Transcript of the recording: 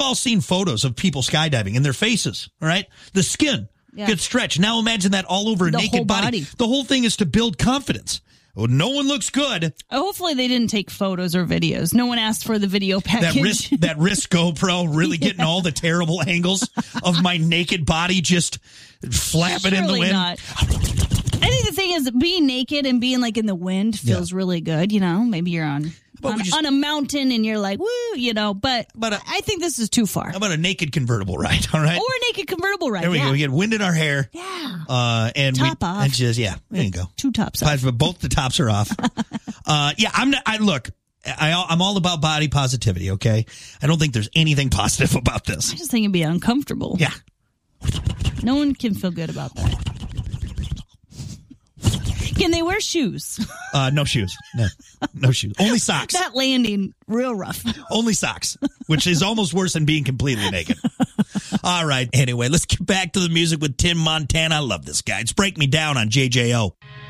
all seen photos of people skydiving and their faces, all right? The skin gets stretched. Now imagine that all over a naked body. The whole thing is to build confidence. Well, no one looks good. Hopefully they didn't take photos or videos. No one asked for the video package. That wrist GoPro really getting all the terrible angles of my naked body just flapping in the wind. Not. I think the thing is, being naked and being like in the wind feels really good. You know, maybe you're on a mountain and you're like, woo, you know, but I think this is too far. How about a naked convertible ride? All right. Or a naked convertible ride. There we go. We get wind in our hair. Yeah. And top off. And just, there you go. Two tops off. But both the tops are off. I'm all about body positivity. Okay. I don't think there's anything positive about this. I just think it'd be uncomfortable. Yeah. No one can feel good about that. Can they wear shoes? No shoes. No shoes. Only socks. That landing, real rough. Only socks, which is almost worse than being completely naked. All right. Anyway, let's get back to the music with Tim Montana. I love this guy. It's Break Me Down on JJO.